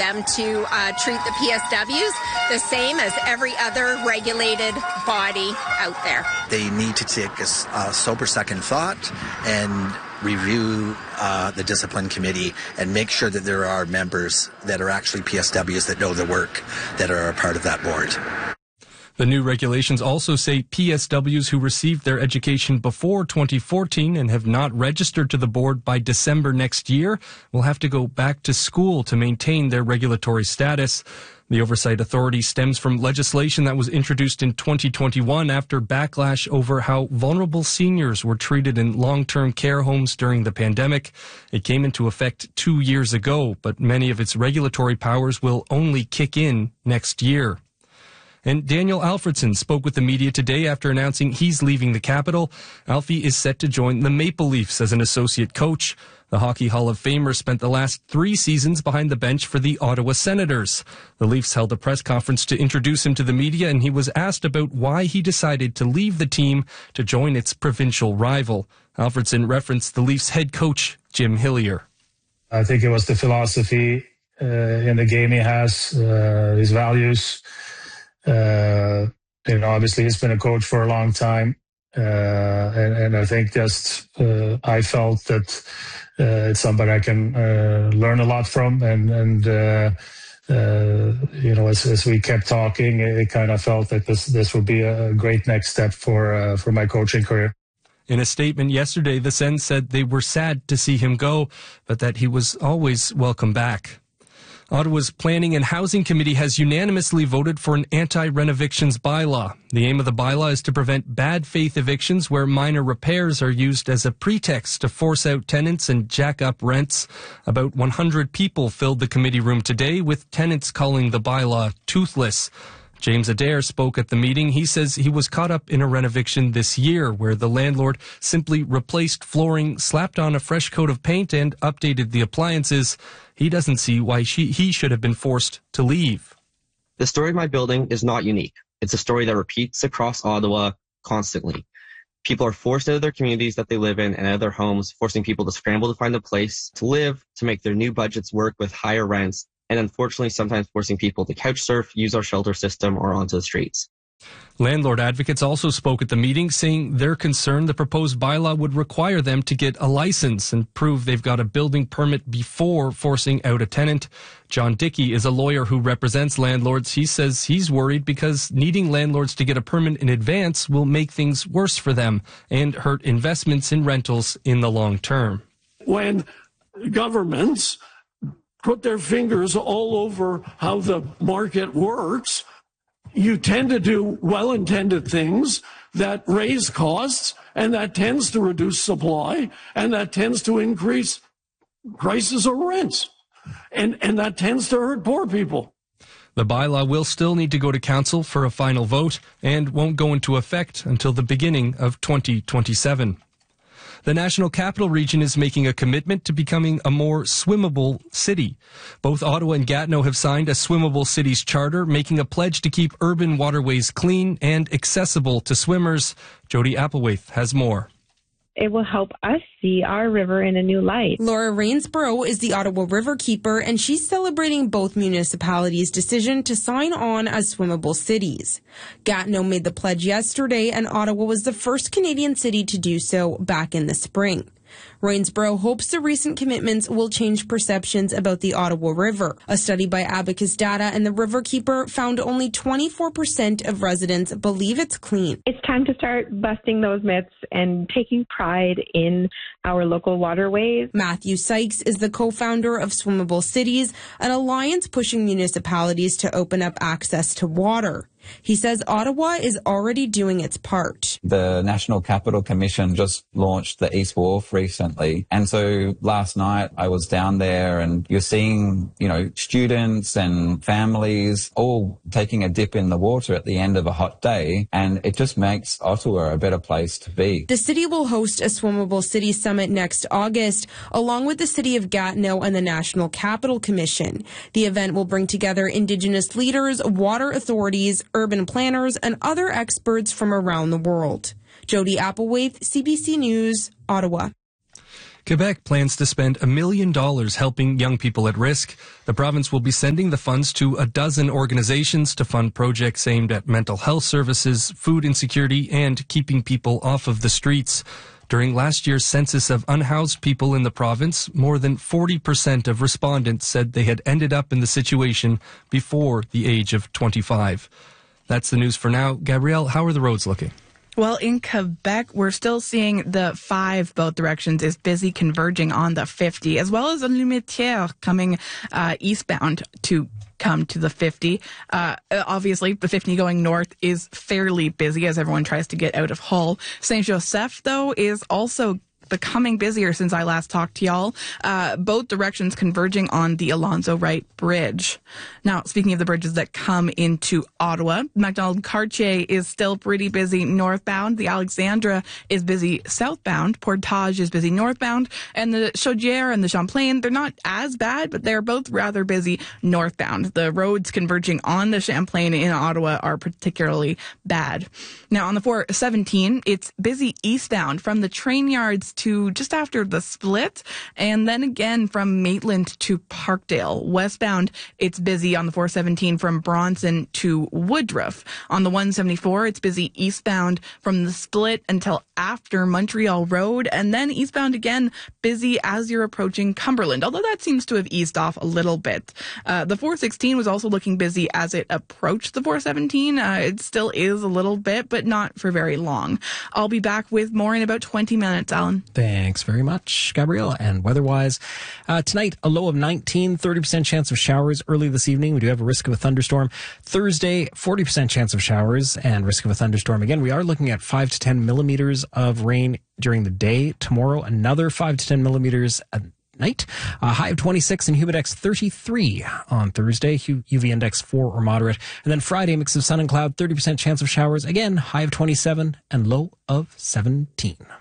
them to treat the PSWs the same as every other regulated body out there. They need to take a sober second thought and review the discipline committee and make sure that there are members that are actually PSWs that know the work that are a part of that board. The new regulations also say PSWs who received their education before 2014 and have not registered to the board by December next year will have to go back to school to maintain their regulatory status. The Oversight Authority stems from legislation that was introduced in 2021 after backlash over how vulnerable seniors were treated in long-term care homes during the pandemic. It came into effect 2 years ago, but many of its regulatory powers will only kick in next year. And Daniel Alfredson spoke with the media today after announcing he's leaving the Capital. Alfie is set to join the Maple Leafs as an associate coach. The Hockey Hall of Famer spent the last 3 seasons behind the bench for the Ottawa Senators. The Leafs held a press conference to introduce him to the media, and he was asked about why he decided to leave the team to join its provincial rival. Alfredson referenced the Leafs head coach, Jim Hillier. I think it was the philosophy in the game he has, his values. Obviously he's been a coach for a long time, and I think I felt that it's somebody I can learn a lot from, and as we kept talking, it kind of felt that this would be a great next step for my coaching career. In a statement yesterday, the Sens said they were sad to see him go, but that he was always welcome back. Ottawa's Planning and Housing Committee has unanimously voted for an anti-rent-evictions bylaw. The aim of the bylaw is to prevent bad faith evictions where minor repairs are used as a pretext to force out tenants and jack up rents. About 100 people filled the committee room today, with tenants calling the bylaw toothless. James Adair spoke at the meeting. He says he was caught up in a rent-eviction this year where the landlord simply replaced flooring, slapped on a fresh coat of paint, and updated the appliances. He doesn't see why he should have been forced to leave. The story of my building is not unique. It's a story that repeats across Ottawa constantly. People are forced out of their communities that they live in and out of their homes, forcing people to scramble to find a place to live, to make their new budgets work with higher rents, and unfortunately sometimes forcing people to couch surf, use our shelter system, or onto the streets. Landlord advocates also spoke at the meeting, saying they're concerned the proposed bylaw would require them to get a license and prove they've got a building permit before forcing out a tenant. John Dickey is a lawyer who represents landlords. He says he's worried because needing landlords to get a permit in advance will make things worse for them and hurt investments in rentals in the long term. When governments put their fingers all over how the market works, you tend to do well-intended things that raise costs, and that tends to reduce supply, and that tends to increase prices or rents, and that tends to hurt poor people. The bylaw will still need to go to council for a final vote and won't go into effect until the beginning of 2027. The National Capital Region is making a commitment to becoming a more swimmable city. Both Ottawa and Gatineau have signed a Swimmable Cities Charter, making a pledge to keep urban waterways clean and accessible to swimmers. Jody Applewhite has more. It will help us see our river in a new light. Laura Rainsborough is the Ottawa River Keeper, and she's celebrating both municipalities' decision to sign on as swimmable cities. Gatineau made the pledge yesterday, and Ottawa was the first Canadian city to do so back in the spring. Rainsborough hopes the recent commitments will change perceptions about the Ottawa River. A study by Abacus Data and the Riverkeeper found only 24% of residents believe it's clean. It's time to start busting those myths and taking pride in our local waterways. Matthew Sykes is the co-founder of Swimmable Cities, an alliance pushing municipalities to open up access to water. He says Ottawa is already doing its part. The National Capital Commission just launched the East Wharf recently. And so last night I was down there and you're seeing, students and families all taking a dip in the water at the end of a hot day. And it just makes Ottawa a better place to be. The city will host a Swimmable Cities Summit next August, along with the City of Gatineau and the National Capital Commission. The event will bring together Indigenous leaders, water authorities, urban planners, and other experts from around the world. Jody Applewhite, CBC News, Ottawa. Quebec plans to spend $1 million helping young people at risk. The province will be sending the funds to a dozen organizations to fund projects aimed at mental health services, food insecurity, and keeping people off of the streets. During last year's census of unhoused people in the province, more than 40% of respondents said they had ended up in the situation before the age of 25. That's the news for now. Gabrielle, how are the roads looking? Well, in Quebec, we're still seeing the 5 both directions is busy converging on the 50, as well as a Limitière coming eastbound to come to the 50. Obviously, the 50 going north is fairly busy as everyone tries to get out of Hull. Saint Joseph, though, is also becoming busier since I last talked to y'all. Both directions converging on the Alonzo Wright Bridge. Now, speaking of the bridges that come into Ottawa, MacDonald Cartier is still pretty busy northbound. The Alexandra is busy southbound. Portage is busy northbound. And the Chaudière and the Champlain, they're not as bad, but they're both rather busy northbound. The roads converging on the Champlain in Ottawa are particularly bad. Now, on the 417, it's busy eastbound from the train yards to just after the split, and then again from Maitland to Parkdale. Westbound, it's busy on the 417 from Bronson to Woodruff. On the 174, it's busy eastbound from the split until after Montreal Road, and then eastbound again, busy as you're approaching Cumberland, although that seems to have eased off a little bit. The 416 was also looking busy as it approached the 417. It still is a little bit, but not for very long. I'll be back with more in about 20 minutes, Alan. Thanks very much, Gabrielle. And weather-wise, tonight, a low of 19, 30% chance of showers early this evening. We do have a risk of a thunderstorm. Thursday, 40% chance of showers and risk of a thunderstorm. Again, we are looking at 5 to 10 millimeters of rain during the day. Tomorrow, another 5 to 10 millimeters at night. High of 26 and Humidex 33 on Thursday. UV index 4 or moderate. And then Friday, mix of sun and cloud, 30% chance of showers. Again, high of 27 and low of 17.